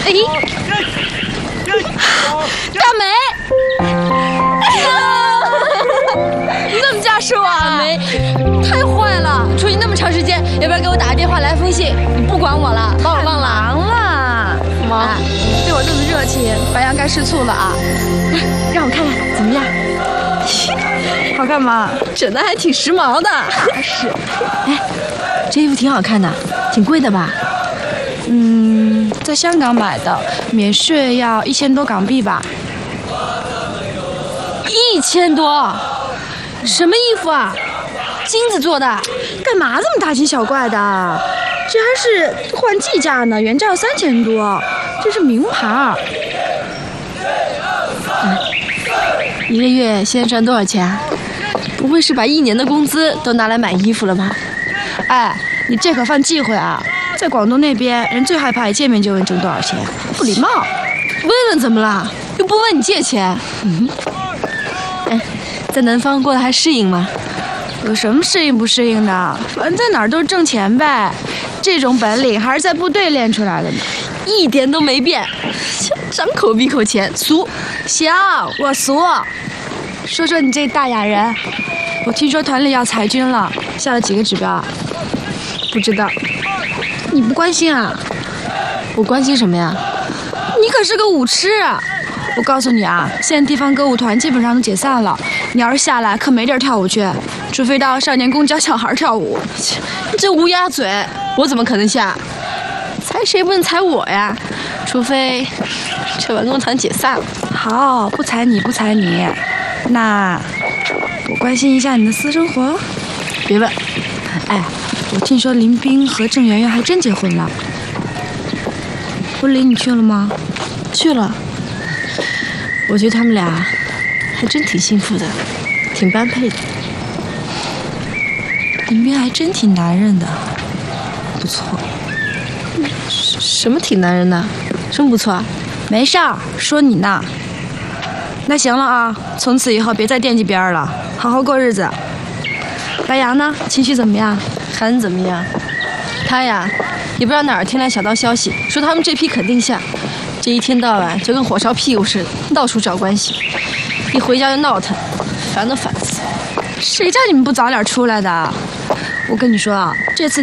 哎，大梅，哎呀，你怎么驾驶我啊？梅，太坏了！出去那么长时间，要不要给我打个电话，来封信？你不管我了，把我忘了。 忙了， 忙， 对我这么热情，白羊该吃醋了啊！让我看看怎么样？好看吗？ 整的还挺时髦的。 是。 哎，这衣服挺好看的，挺贵的吧？ 在香港买的，免税要1000多港币吧。 1000多？什么衣服啊？金子做的？ 干嘛这么大惊小怪的？这还是换季价呢，原价要3000多，这是名牌。 一个月现在赚多少钱啊？不会是把1年的工资都拿来买衣服了吧？ 哎，你这可犯忌讳啊！在广东那边，人最害怕一见面就问挣多少钱，不礼貌。 问问怎么了？又不问你借钱。哎，在南方过得还适应吗？ 有什么适应不适应的？反正在哪儿都是挣钱呗。这种本领还是在部队练出来的呢， 一点都没变。张口闭口钱，俗。 行，我俗。说说你这大雅人，我听说团里要裁军了，下了几个指标啊？ 不知道。 你不关心啊？ 我关心什么呀？ 你可是个舞痴。我告诉你啊，现在地方歌舞团基本上都解散了，你要是下来可没地儿跳舞去，除非到少年宫教小孩跳舞。 你这乌鸦嘴，我怎么可能下？裁谁不能裁我呀？除非这文工团解散了。 好，不裁你，不裁你。那我关心一下你的私生活。 别问。 哎，我听说林冰和郑媛媛还真结婚了，婚礼你去了吗？ 去了。我觉得他们俩还真挺幸福的，挺般配的。 林冰还真挺男人的，不错。 什么挺男人的？什么不错啊？ 没事儿，说你呢。那行了啊，从此以后别再惦记别人了，好好过日子。白羊呢？情绪怎么样？ 还能怎么样？他呀，也不知道哪儿听来小道消息，说他们这批肯定下，这一天到晚就跟火烧屁股似的，到处找关系，一回家就闹腾，烦都烦死。 谁叫你们不早点出来的？我跟你说啊，这次